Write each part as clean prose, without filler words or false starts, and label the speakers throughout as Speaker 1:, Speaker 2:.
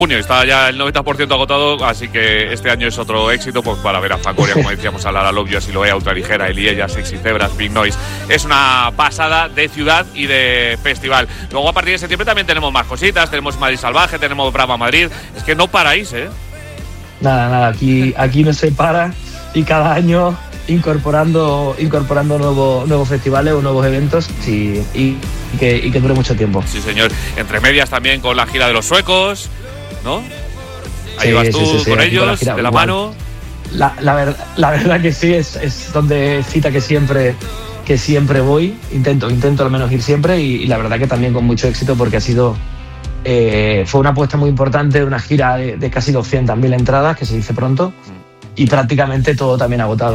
Speaker 1: junio, está ya el 90% agotado, así que este año es otro éxito pues para ver a Fangoria, como decíamos, a Lara Love You, Siloea, Ultraligera, Eliella, Sexy Zebras, Big Noise. Es una pasada de ciudad y de festival. Luego a partir de septiembre también tenemos más cositas, tenemos Madrid Salvaje, tenemos Brava Madrid. Es que no paráis, ¿eh?
Speaker 2: Nada, aquí no se para y cada año incorporando nuevos festivales o nuevos eventos y que dure mucho tiempo.
Speaker 1: Sí, señor. Entre medias también con la gira de los suecos, ¿no? Ahí
Speaker 2: sí,
Speaker 1: vas tú
Speaker 2: sí,
Speaker 1: con ellos,
Speaker 2: gira,
Speaker 1: de la
Speaker 2: igual.
Speaker 1: mano.
Speaker 2: La verdad que sí, es donde cita que siempre voy. Intento al menos ir siempre y la verdad que también con mucho éxito porque ha sido fue una apuesta muy importante, una gira de casi 200.000 entradas, que se dice pronto, y prácticamente todo también agotado.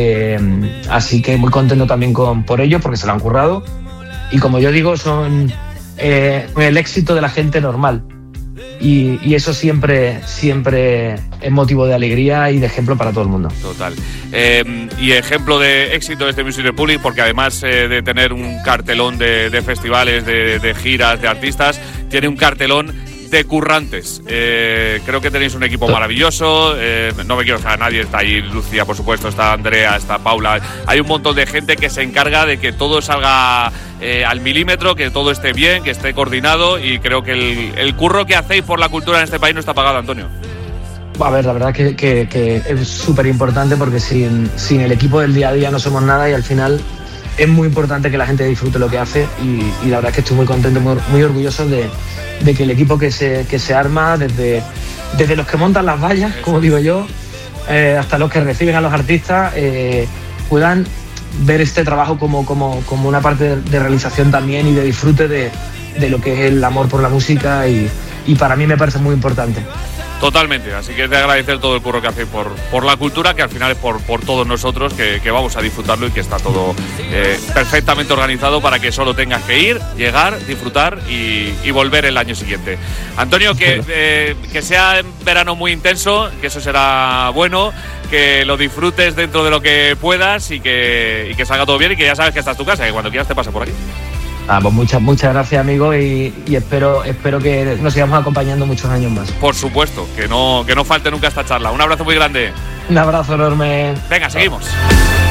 Speaker 2: Así que muy contento también por ellos porque se lo han currado y como yo digo son el éxito de la gente normal. Y eso siempre es motivo de alegría y de ejemplo para todo el mundo.
Speaker 1: Total. Y ejemplo de éxito de este Music Republic, porque además de tener un cartelón de festivales, de giras, de artistas, tiene un cartelón de currantes. Creo que tenéis un equipo maravilloso. No me quiero dejar a nadie. Está ahí Lucía, por supuesto, está Andrea, está Paula. Hay un montón de gente que se encarga de que todo salga al milímetro, que todo esté bien, que esté coordinado, y creo que el curro que hacéis por la cultura en este país no está pagado, Antonio.
Speaker 2: A ver, la verdad que es súper importante porque sin el equipo del día a día no somos nada y al final es muy importante que la gente disfrute lo que hace y la verdad es que estoy muy contento, muy orgulloso de que el equipo que se arma, desde los que montan las vallas, como digo yo, hasta los que reciben a los artistas, puedan ver este trabajo como una parte de realización también y de disfrute de lo que es el amor por la música y para mí me parece muy importante.
Speaker 1: Totalmente, así que es de agradecer todo el curro que hacéis por la cultura, que al final es por todos nosotros que vamos a disfrutarlo y que está todo perfectamente organizado para que solo tengas que ir, llegar, disfrutar y volver el año siguiente. Antonio, que sea en verano muy intenso, que eso será bueno, que lo disfrutes dentro de lo que puedas y que salga todo bien y que ya sabes que esta es tu casa, que cuando quieras te pases por aquí.
Speaker 2: Pues muchas gracias, amigo, y espero que nos sigamos acompañando muchos años más.
Speaker 1: Por supuesto, que no falte nunca esta charla. Un abrazo muy grande.
Speaker 2: Un abrazo enorme.
Speaker 1: Venga, seguimos.